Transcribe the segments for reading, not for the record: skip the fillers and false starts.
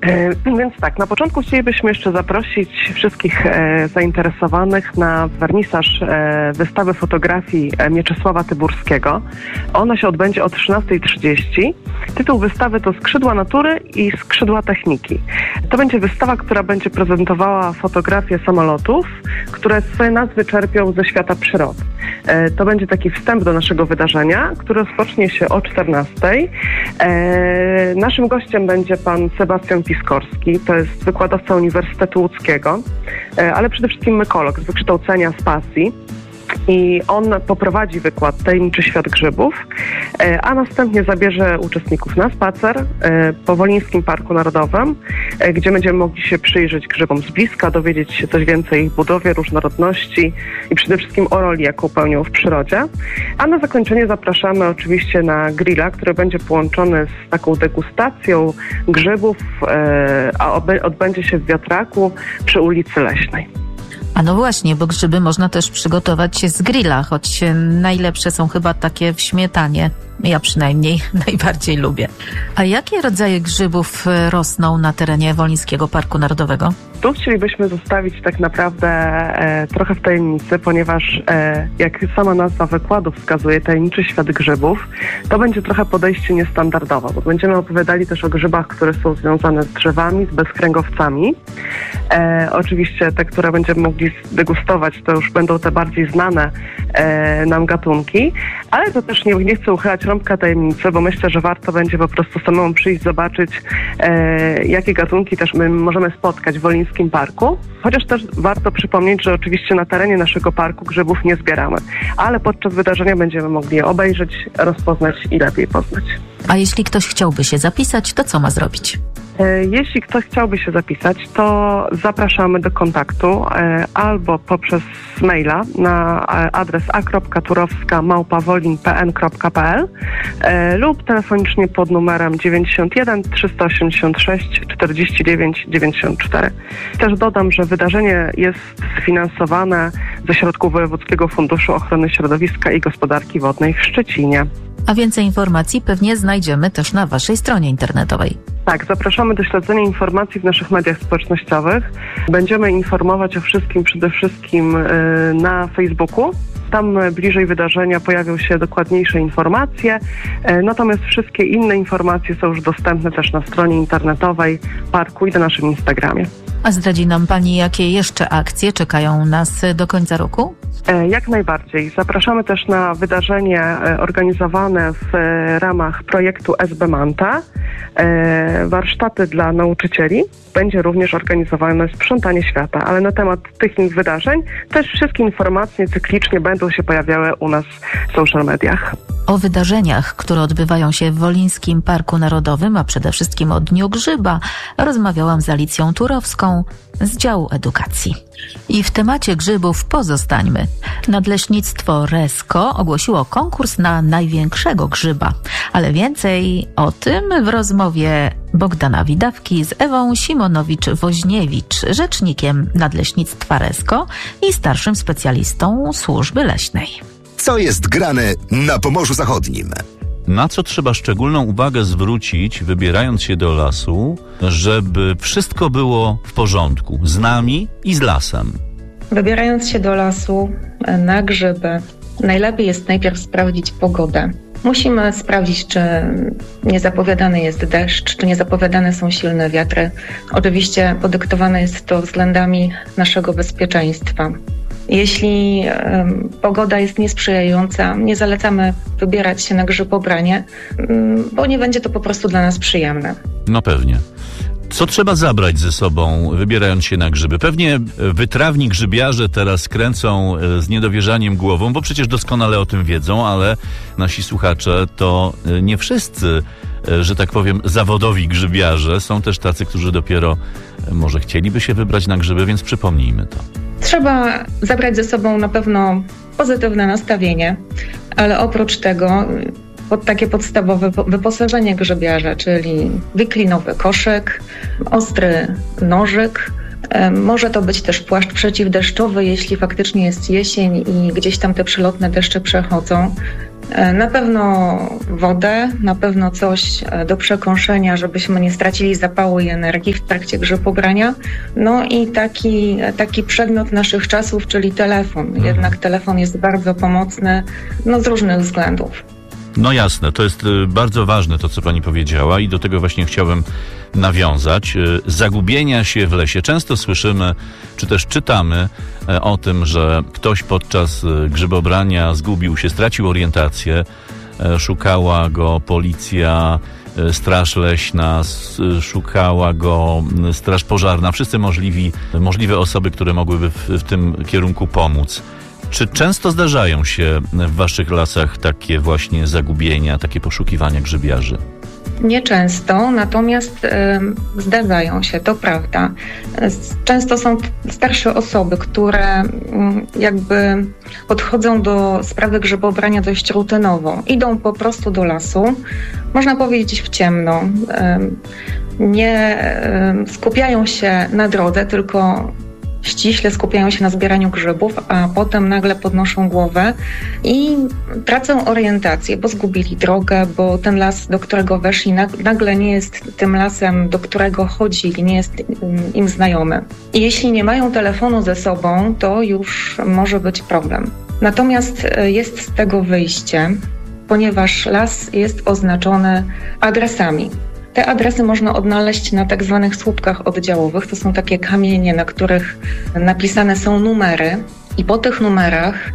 Więc tak, na początku chcielibyśmy jeszcze zaprosić wszystkich zainteresowanych na wernisaż wystawy fotografii Mieczysława Tyburskiego. Ona się odbędzie o 13:30. Tytuł wystawy to Skrzydła natury i skrzydła techniki. To będzie wystawa, która będzie prezentowała fotografie samolotów, które swoje nazwy czerpią ze świata przyrody. To będzie taki wstęp do naszego wydarzenia, które rozpocznie się o 14:00. Naszym gościem będzie pan Sebastian Piskorski, to jest wykładowca Uniwersytetu Łódzkiego, ale przede wszystkim mykolog z wykształcenia, z pasji. I on poprowadzi wykład Tajemniczy świat grzybów, a następnie zabierze uczestników na spacer po Wolińskim Parku Narodowym, gdzie będziemy mogli się przyjrzeć grzybom z bliska, dowiedzieć się coś więcej o ich budowie, różnorodności i przede wszystkim o roli, jaką pełnią w przyrodzie. A na zakończenie zapraszamy oczywiście na grilla, który będzie połączony z taką degustacją grzybów, a odbędzie się w wiatraku przy ulicy Leśnej. A no właśnie, bo grzyby można też przygotować z grilla, choć najlepsze są chyba takie w śmietanie. Ja przynajmniej najbardziej lubię. A jakie rodzaje grzybów rosną na terenie Wolińskiego Parku Narodowego? Tu chcielibyśmy zostawić tak naprawdę trochę w tajemnicy, ponieważ jak sama nazwa wykładu wskazuje, Tajemniczy świat grzybów, to będzie trochę podejście niestandardowe, bo będziemy opowiadali też o grzybach, które są związane z drzewami, z bezkręgowcami. Oczywiście te, które będziemy mogli degustować, to już będą te bardziej znane nam gatunki, ale to też nie chcę uchylać rąbka tajemnicy, bo myślę, że warto będzie po prostu samemu przyjść, zobaczyć, jakie gatunki też my możemy spotkać w Wolińskim Parku. Chociaż też warto przypomnieć, że oczywiście na terenie naszego parku grzybów nie zbieramy, ale podczas wydarzenia będziemy mogli je obejrzeć, rozpoznać i lepiej poznać. A jeśli ktoś chciałby się zapisać, to co ma zrobić? Jeśli ktoś chciałby się zapisać, to zapraszamy do kontaktu albo poprzez maila na adres a.turowska@wolin.pn.pl lub telefonicznie pod numerem 91 386 49 94. Też dodam, że wydarzenie jest sfinansowane ze środków Wojewódzkiego Funduszu Ochrony Środowiska i Gospodarki Wodnej w Szczecinie. A więcej informacji pewnie znajdziemy też na waszej stronie internetowej. Tak, zapraszamy do śledzenia informacji w naszych mediach społecznościowych. Będziemy informować o wszystkim przede wszystkim na Facebooku. Tam bliżej wydarzenia pojawią się dokładniejsze informacje, natomiast wszystkie inne informacje są już dostępne też na stronie internetowej parku i na naszym Instagramie. A zdradzi nam pani, jakie jeszcze akcje czekają nas do końca roku? Jak najbardziej. Zapraszamy też na wydarzenie organizowane w ramach projektu SB Manta. Warsztaty dla nauczycieli. Będzie również organizowane sprzątanie świata, ale na temat tych wydarzeń też wszystkie informacje cyklicznie będą się pojawiały u nas w social mediach. O wydarzeniach, które odbywają się w Wolińskim Parku Narodowym, a przede wszystkim o Dniu Grzyba, rozmawiałam z Alicją Turowską z działu edukacji. I w temacie grzybów pozostańmy. Nadleśnictwo Resko ogłosiło konkurs na największego grzyba, ale więcej o tym w rozmowie Bogdana Widawki z Ewą Simonowicz-Woźniewicz, rzecznikiem Nadleśnictwa Resko i starszym specjalistą służby leśnej. Co jest grane na Pomorzu Zachodnim? Na co trzeba szczególną uwagę zwrócić, wybierając się do lasu, żeby wszystko było w porządku z nami i z lasem? Wybierając się do lasu na grzyby, najlepiej jest najpierw sprawdzić pogodę. Musimy sprawdzić, czy niezapowiadany jest deszcz, czy niezapowiadane są silne wiatry. Oczywiście podyktowane jest to względami naszego bezpieczeństwa. Jeśli pogoda jest niesprzyjająca, nie zalecamy wybierać się na grzybobranie, bo nie będzie to po prostu dla nas przyjemne. No pewnie. Co trzeba zabrać ze sobą, wybierając się na grzyby? Pewnie wytrawni grzybiarze teraz kręcą z niedowierzaniem głową, bo przecież doskonale o tym wiedzą, ale nasi słuchacze to nie wszyscy, że tak powiem, zawodowi grzybiarze. Są też tacy, którzy dopiero może chcieliby się wybrać na grzyby, więc przypomnijmy to. Trzeba zabrać ze sobą na pewno pozytywne nastawienie, ale oprócz tego takie podstawowe wyposażenie grzybiarza, czyli wiklinowy koszyk, ostry nożyk. Może to być też płaszcz przeciwdeszczowy, jeśli faktycznie jest jesień i gdzieś tam te przelotne deszcze przechodzą. Na pewno wodę, na pewno coś do przekąszenia, żebyśmy nie stracili zapału i energii w trakcie grzybobrania. No i taki przedmiot naszych czasów, czyli telefon. Jednak telefon jest bardzo pomocny, z różnych względów. No jasne, to jest bardzo ważne to, co pani powiedziała i do tego właśnie chciałem nawiązać. Zagubienia się w lesie. Często słyszymy, czy też czytamy o tym, że ktoś podczas grzybobrania zgubił się, stracił orientację, szukała go policja, straż leśna, szukała go straż pożarna, wszyscy możliwe osoby, które mogłyby w tym kierunku pomóc. Czy często zdarzają się w waszych lasach takie właśnie zagubienia, takie poszukiwania grzybiarzy? Nieczęsto, natomiast zdarzają się, to prawda. Często są starsze osoby, które jakby podchodzą do sprawy grzybobrania dość rutynowo. Idą po prostu do lasu, można powiedzieć w ciemno. Nie skupiają się na drodze, tylko ściśle skupiają się na zbieraniu grzybów, a potem nagle podnoszą głowę i tracą orientację, bo zgubili drogę, bo ten las, do którego weszli, nagle nie jest tym lasem, do którego chodzili, nie jest im znajomy. I jeśli nie mają telefonu ze sobą, to już może być problem. Natomiast jest z tego wyjście, ponieważ las jest oznaczony adresami. Te adresy można odnaleźć na tak zwanych słupkach oddziałowych. To są takie kamienie, na których napisane są numery i po tych numerach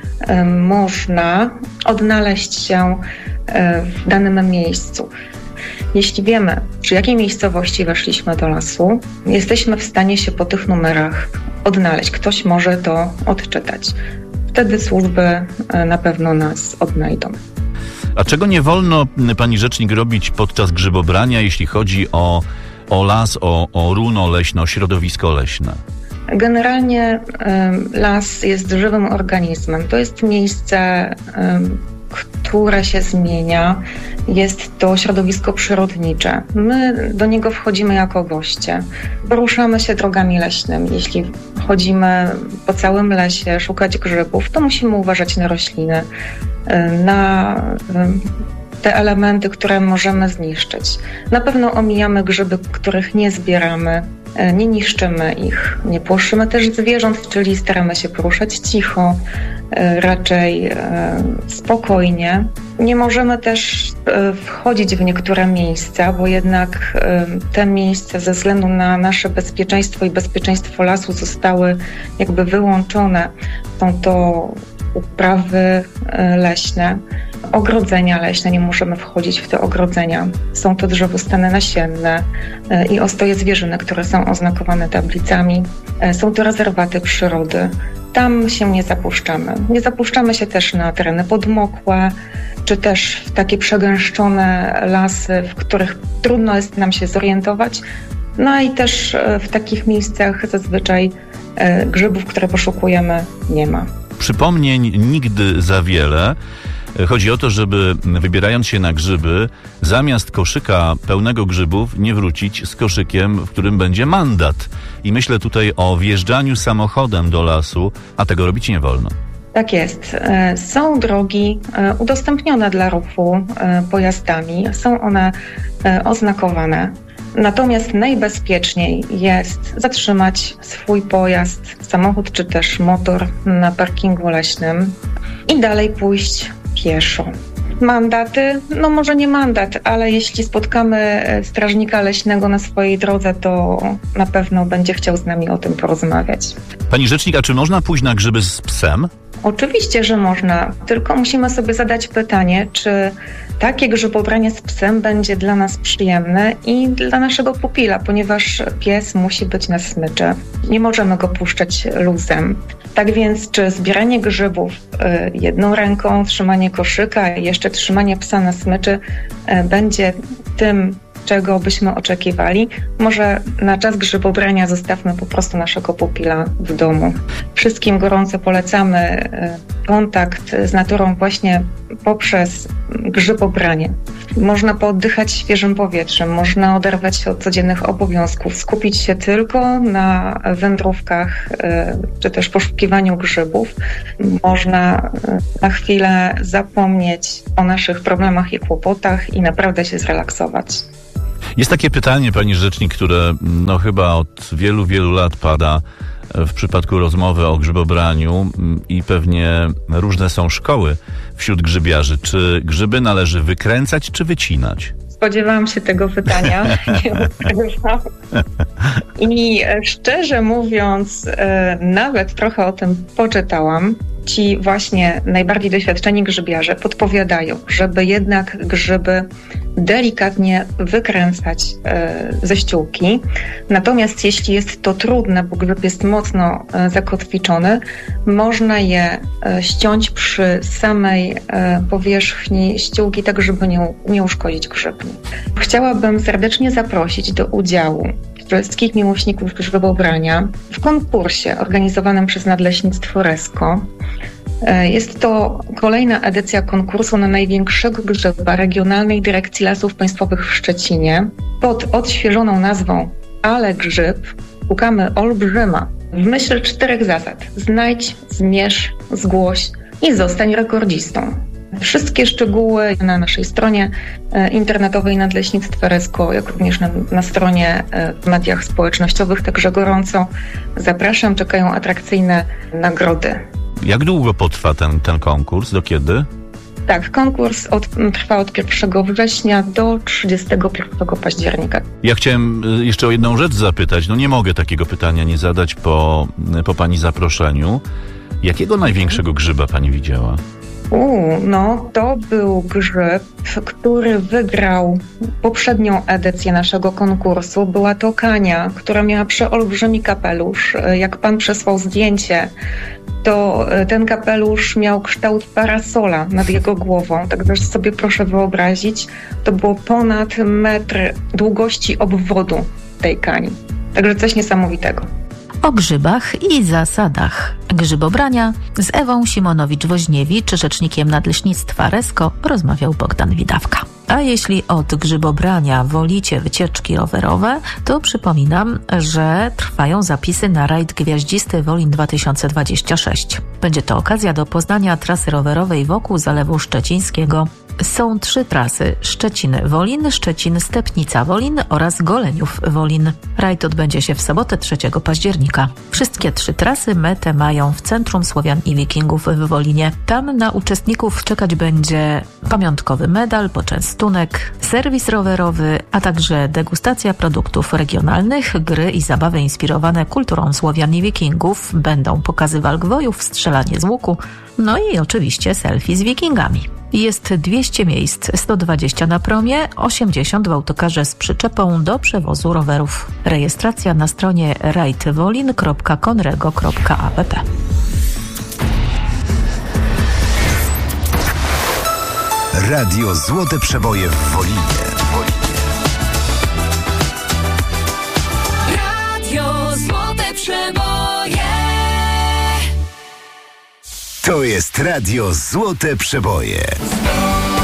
można odnaleźć się w danym miejscu. Jeśli wiemy, przy jakiej miejscowości weszliśmy do lasu, jesteśmy w stanie się po tych numerach odnaleźć. Ktoś może to odczytać. Wtedy służby na pewno nas odnajdą. A czego nie wolno, pani rzecznik, robić podczas grzybobrania, jeśli chodzi o las, o runo leśne, o środowisko leśne? Generalnie las jest żywym organizmem. To jest miejsce, które się zmienia. Jest to środowisko przyrodnicze. My do niego wchodzimy jako goście. Poruszamy się drogami leśnymi. Jeśli chodzimy po całym lesie szukać grzybów, to musimy uważać na rośliny, na te elementy, które możemy zniszczyć. Na pewno omijamy grzyby, których nie zbieramy, nie niszczymy ich, nie płoszymy też zwierząt, czyli staramy się poruszać cicho, raczej spokojnie. Nie możemy też wchodzić w niektóre miejsca, bo jednak te miejsca ze względu na nasze bezpieczeństwo i bezpieczeństwo lasu zostały jakby wyłączone. Są to uprawy leśne, ogrodzenia leśne, nie możemy wchodzić w te ogrodzenia. Są to drzewostany nasienne i ostoje zwierzyny, które są oznakowane tablicami. Są to rezerwaty przyrody. Tam się nie zapuszczamy. Nie zapuszczamy się też na tereny podmokłe, czy też w takie przegęszczone lasy, w których trudno jest nam się zorientować. No i też w takich miejscach zazwyczaj grzybów, które poszukujemy, nie ma. Przypomnień nigdy za wiele. Chodzi o to, żeby wybierając się na grzyby, zamiast koszyka pełnego grzybów nie wrócić z koszykiem, w którym będzie mandat. I myślę tutaj o wjeżdżaniu samochodem do lasu, a tego robić nie wolno. Tak jest. Są drogi udostępnione dla ruchu pojazdami. Są one oznakowane. Natomiast najbezpieczniej jest zatrzymać swój pojazd, samochód czy też motor na parkingu leśnym i dalej pójść pieszo. Mandaty? No może nie mandat, ale jeśli spotkamy strażnika leśnego na swojej drodze, to na pewno będzie chciał z nami o tym porozmawiać. Pani rzecznik, a czy można pójść na grzyby z psem? Oczywiście, że można, tylko musimy sobie zadać pytanie, czy takie grzybobranie z psem będzie dla nas przyjemne i dla naszego pupila, ponieważ pies musi być na smyczy. Nie możemy go puszczać luzem. Tak więc, czy zbieranie grzybów jedną ręką, trzymanie koszyka i jeszcze trzymanie psa na smyczy będzie tym czego byśmy oczekiwali. Może na czas grzybobrania zostawmy po prostu naszego pupila w domu. Wszystkim gorąco polecamy kontakt z naturą właśnie poprzez grzybobranie. Można pooddychać świeżym powietrzem, można oderwać się od codziennych obowiązków, skupić się tylko na wędrówkach czy też poszukiwaniu grzybów. Można na chwilę zapomnieć o naszych problemach i kłopotach i naprawdę się zrelaksować. Jest takie pytanie, pani rzecznik, które chyba od wielu, wielu lat pada w przypadku rozmowy o grzybobraniu i pewnie różne są szkoły wśród grzybiarzy. Czy grzyby należy wykręcać czy wycinać? Spodziewałam się tego pytania. I szczerze mówiąc, nawet trochę o tym poczytałam. Ci właśnie najbardziej doświadczeni grzybiarze podpowiadają, żeby jednak grzyby delikatnie wykręcać ze ściółki. Natomiast jeśli jest to trudne, bo grzyb jest mocno zakotwiczony, można je ściąć przy samej powierzchni ściółki, tak żeby nie uszkodzić grzybni. Chciałabym serdecznie zaprosić do udziału wszystkich miłośników grzybobrania w konkursie organizowanym przez Nadleśnictwo Resko. Jest to kolejna edycja konkursu na największego grzyba Regionalnej Dyrekcji Lasów Państwowych w Szczecinie. Pod odświeżoną nazwą Ale grzyb szukamy olbrzyma w myśl 4 zasad. Znajdź, zmierz, zgłoś i zostań rekordzistą. Wszystkie szczegóły na naszej stronie internetowej Nadleśnictwa Resko, jak również na stronie w mediach społecznościowych. Także gorąco zapraszam, czekają atrakcyjne nagrody. Jak długo potrwa ten konkurs? Do kiedy? Tak, konkurs trwa od 1 września do 31 października. Ja chciałem jeszcze o jedną rzecz zapytać. Nie mogę takiego pytania nie zadać po pani zaproszeniu. Jakiego największego grzyba pani widziała? To był grzyb, który wygrał poprzednią edycję naszego konkursu. Była to kania, która miała przeolbrzymi kapelusz. Jak pan przesłał zdjęcie, to ten kapelusz miał kształt parasola nad jego głową. Także sobie proszę wyobrazić, to było ponad metr długości obwodu tej kani. Także coś niesamowitego. O grzybach i zasadach grzybobrania z Ewą Simonowicz-Woźniewicz, rzecznikiem Nadleśnictwa Resko, rozmawiał Bogdan Widawka. A jeśli od grzybobrania wolicie wycieczki rowerowe, to przypominam, że trwają zapisy na rajd Gwiaździsty Wolin 2026. Będzie to okazja do poznania trasy rowerowej wokół Zalewu Szczecińskiego. Są 3 trasy: Szczecin-Wolin, Szczecin-Stepnica-Wolin oraz Goleniów-Wolin. Rajd odbędzie się w sobotę 3 października. Wszystkie 3 trasy metę mają w Centrum Słowian i Wikingów w Wolinie. Tam na uczestników czekać będzie pamiątkowy medal, poczęstunek, serwis rowerowy, a także degustacja produktów regionalnych, gry i zabawy inspirowane kulturą Słowian i Wikingów. Będą pokazy walk wojów, strzelanie z łuku, i oczywiście selfie z wikingami. Jest 200 miejsc, 120 na promie, 80 w autokarze z przyczepą do przewozu rowerów. Rejestracja na stronie rajdwolin.conrego.app. Radio Złote Przeboje w Wolinie. Radio Złote Przeboje. To jest Radio Złote Przeboje.